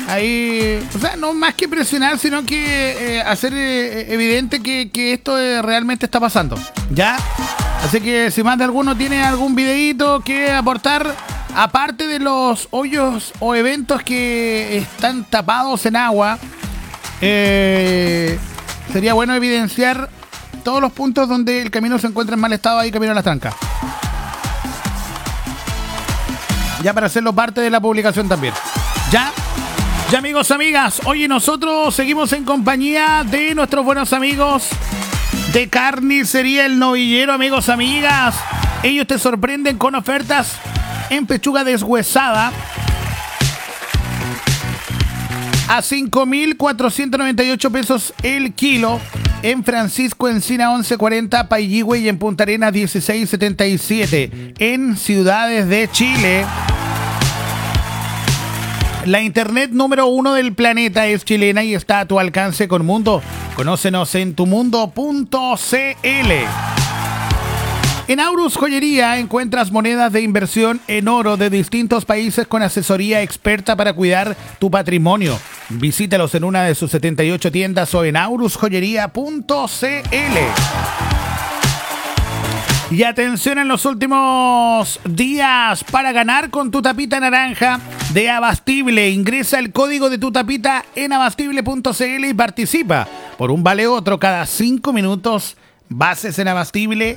ahí, o sea, no más que presionar, sino que hacer evidente que esto realmente está pasando, ¿ya? Así que si más de alguno tiene algún videíto que aportar, aparte de los hoyos o eventos que están tapados en agua, sería bueno evidenciar todos los puntos donde el camino se encuentra en mal estado, ahí camino a las trancas. Ya para hacerlo parte de la publicación también. Ya amigos, amigas, oye, nosotros seguimos en compañía de nuestros buenos amigos de Carnicería El Novillero, amigos, amigas. Ellos te sorprenden con ofertas en pechuga deshuesada a 5.498 pesos el kilo. En Francisco Encina 1140, Pailligüe, y en Punta Arenas 1677. En ciudades de Chile. La internet número 1 del planeta es chilena y está a tu alcance con Mundo. Conócenos en tumundo.cl. En Aurus Joyería encuentras monedas de inversión en oro de distintos países con asesoría experta para cuidar tu patrimonio. Visítalos en una de sus 78 tiendas o en aurusjoyería.cl. Y atención en los últimos días para ganar con tu tapita naranja de Abastible. Ingresa el código de tu tapita en abastible.cl y participa por un vale otro cada 5 minutos. Bases en abastible.cl.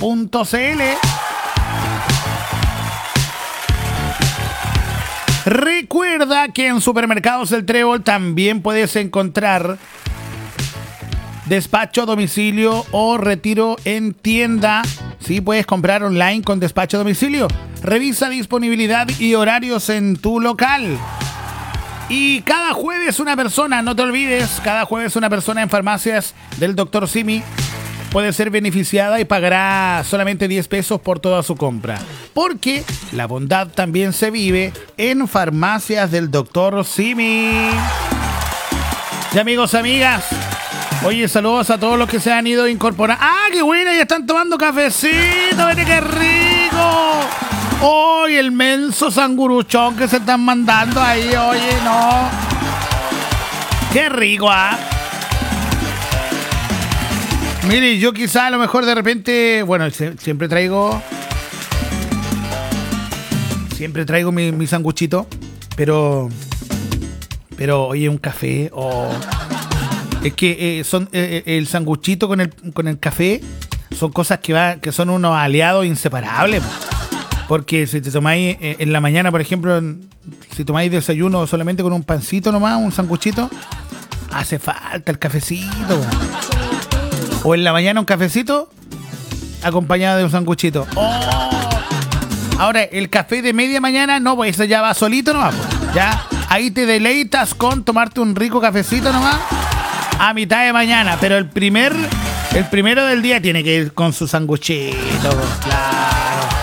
Recuerda que en Supermercados El Trébol también puedes encontrar despacho a domicilio o retiro en tienda. Sí, puedes comprar online con despacho a domicilio. Revisa disponibilidad y horarios en tu local. Y cada jueves una persona, no te olvides, cada jueves una persona en farmacias del Dr. Simi puede ser beneficiada y pagará solamente 10 pesos por toda su compra. Porque la bondad también se vive en farmacias del Dr. Simi. Y amigos, amigas, oye, saludos a todos los que se han ido incorporando. ¡Ah, qué buena! Ya están tomando cafecito. ¡Vete, qué rico! ¡Oye, el menso sanguruchón que se están mandando ahí! Oye, no. ¡Qué rico, ah! Mire, yo quizá a lo mejor de repente, bueno, siempre traigo mi sanguchito, pero oye, un café o... Es que son el sanguchito con el café son cosas que son unos aliados inseparables. Porque si te tomáis en la mañana, por ejemplo, si tomáis desayuno solamente con un pancito nomás, un sanguchito, hace falta el cafecito. O en la mañana un cafecito acompañado de un sanguchito. ¡Oh! Ahora, el café de media mañana, no, pues eso ya va solito nomás. Pues. Ya, ahí te deleitas con tomarte un rico cafecito nomás a mitad de mañana. Pero el primero del día tiene que ir con su sanguchito. Claro.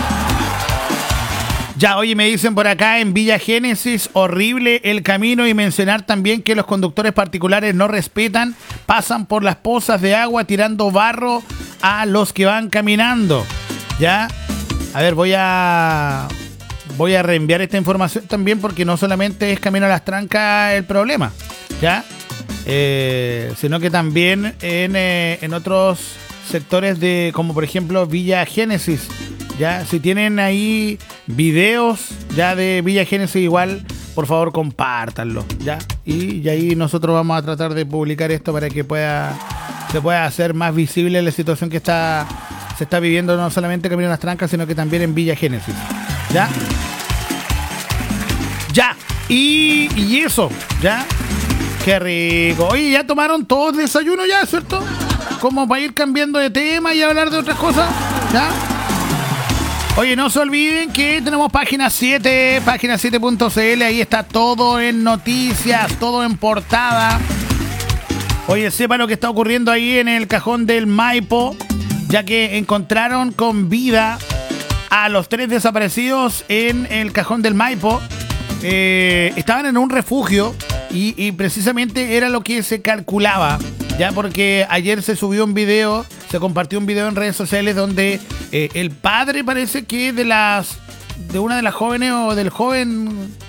Ya, oye, me dicen por acá en Villa Génesis, horrible el camino, y mencionar también que los conductores particulares no respetan, pasan por las pozas de agua tirando barro a los que van caminando. ¿Ya? A ver, voy a reenviar esta información también porque no solamente es Camino a las Trancas el problema, ¿ya? Sino que también en otros sectores de, como por ejemplo Villa Génesis. Ya, si tienen ahí videos ya de Villa Génesis, igual, por favor, compártanlo, ¿ya? Y ahí nosotros vamos a tratar de publicar esto para que se pueda hacer más visible la situación que se está viviendo no solamente Camino a las Trancas, sino que también en Villa Génesis, ¿ya? Ya, y eso, ¿ya? Qué rico. Oye, ¿ya tomaron todos desayuno ya, cierto? Como para ir cambiando de tema y hablar de otras cosas, ¿ya? Oye, no se olviden que tenemos página 7, página7.cl, ahí está todo en noticias, todo en portada. Oye, sepa lo que está ocurriendo ahí en el cajón del Maipo, ya que encontraron con vida a los 3 desaparecidos en el cajón del Maipo. Estaban en un refugio y precisamente era lo que se calculaba, ya, porque ayer se subió un video, se compartió un video en redes sociales donde el padre parece que de una de las jóvenes o del joven